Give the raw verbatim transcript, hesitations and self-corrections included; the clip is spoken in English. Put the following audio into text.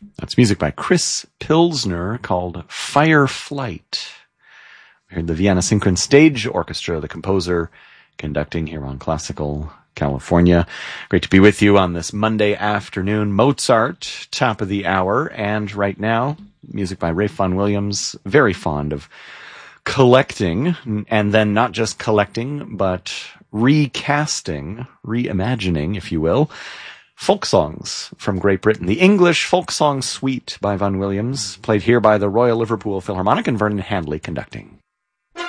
That's music by Chris Pilsner called Fireflight. We heard the Vienna Synchron Stage Orchestra, the composer conducting here on Classical California. Great to be with you on this Monday afternoon. Mozart, top of the hour. And right now, music by Ralph Vaughan Williams, very fond of collecting, and then not just collecting, but recasting, reimagining, if you will, folk songs from Great Britain. The English Folk Song Suite by Vaughan Williams, played here by the Royal Liverpool Philharmonic, and Vernon Handley conducting.